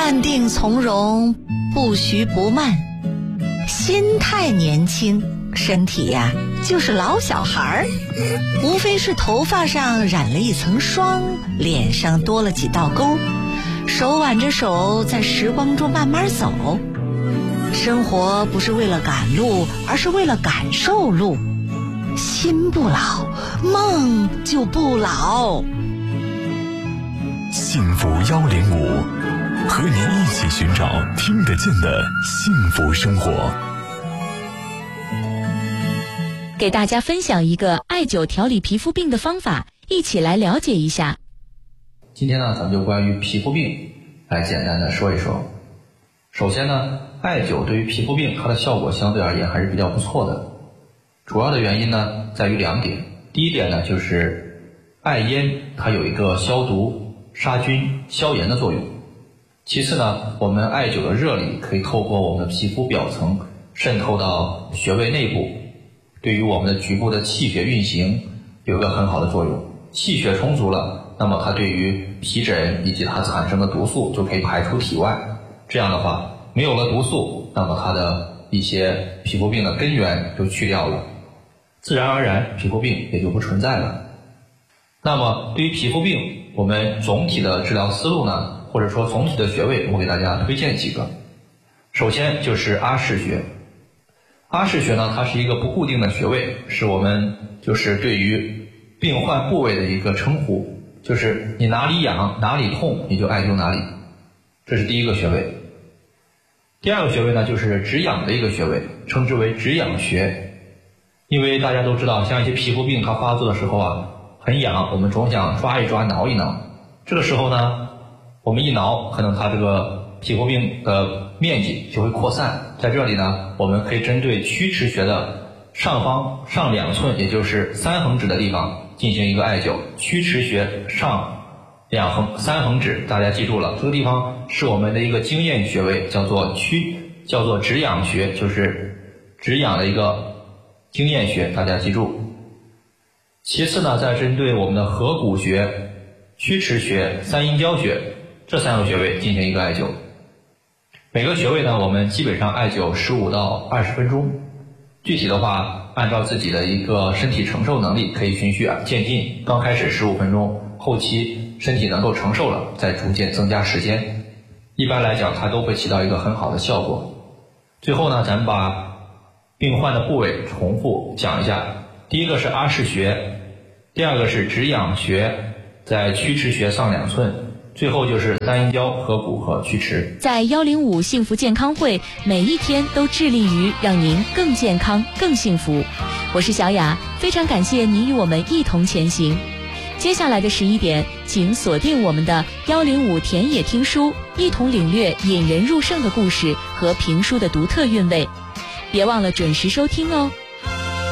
淡定从容，不徐不慢，心态年轻，身体呀就是老小孩儿，无非是头发上染了一层霜，脸上多了几道沟，手挽着手在时光中慢慢走。生活不是为了赶路，而是为了感受路。心不老，梦就不老。 幸福105，和您一起寻找听得见的幸福生活。 给大家分享一个艾灸调理皮肤病的方法，一起来了解一下。 今天呢，咱们就关于皮肤病来简单的说一说。首先呢，艾灸对于皮肤病它的效果相对而言还是比较不错的。主要的原因呢在于2点。第一点呢，就是艾烟它有一个消毒、杀菌、消炎的作用。其次呢，我们艾灸的热力可以透过我们的皮肤表层渗透到穴位内部，对于我们的局部的气血运行有个很好的作用。气血充足了，那么它对于皮疹以及它产生的毒素就可以排出体外。这样的话，没有了毒素，那么它的一些皮肤病的根源就去掉了，自然而然皮肤病也就不存在了。那么对于皮肤病，我们总体的治疗思路呢，或者说总体的穴位，我给大家推荐几个。首先就是阿是穴。阿是穴呢，它是一个不固定的穴位，是我们就是对于病患部位的一个称呼，就是你哪里痒哪里痛你就艾灸哪里，这是第一个穴位。第二个穴位呢，就是止痒的一个穴位，称之为止痒穴。因为大家都知道，像一些皮肤病它发作的时候啊，很痒，我们总想抓一抓挠一挠，这个时候呢，我们一挠，可能它这个皮肤病的面积就会扩散。在这里呢，我们可以针对曲池穴的上方上2寸，也就是3横指的地方进行一个艾灸。曲池穴上3横指，大家记住了，这个地方是我们的一个经验穴位，叫做止痒穴，就是止痒的一个经验穴，大家记住。其次呢，再针对我们的合谷穴、曲池穴、三阴交穴这3个穴位进行一个艾灸。每个穴位呢，我们基本上艾灸15到20分钟。具体的话，按照自己的一个身体承受能力，可以循序渐进。刚开始15分钟，后期身体能够承受了，再逐渐增加时间。一般来讲，它都会起到一个很好的效果。最后呢，咱们把病患的部位重复讲一下。第一个是阿是穴，第二个是止痒穴，在曲池穴上2寸，最后就是三阴交、合谷和曲池。 在105幸福健康会，每一天都致力于让您更健康、更幸福。我是小雅，非常感谢您与我们一同前行。接下来的11点，请锁定我们的105田野听书，一同领略引人入胜的故事和评书的独特韵味。别忘了准时收听哦。